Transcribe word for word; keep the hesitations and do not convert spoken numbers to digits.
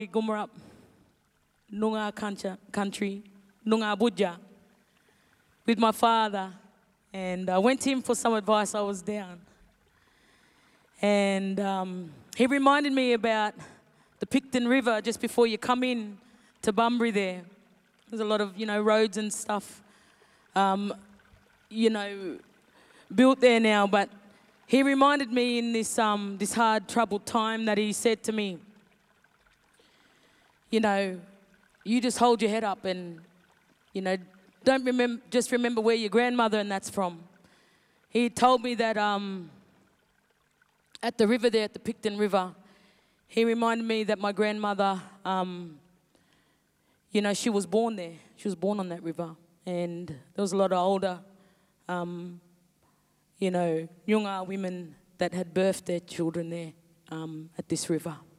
Gumrap, Nunga Kancha country, Nunga Abuja, with my father. And I went to him for some advice. I was down. And um, he reminded me about the Picton River just before you come in to Bunbury there. There's a lot of, you know, roads and stuff, um, you know, built there now. But he reminded me in this, um, this hard, troubled time that he said to me, you know, you just hold your head up and, you know, don't remember, just remember where your grandmother and that's from. He told me that um, at the river there, at the Picton River, he reminded me that my grandmother, um, you know, she was born there. She was born on that river. And there was a lot of older, um, you know, Nyunga women that had birthed their children there um, at this river.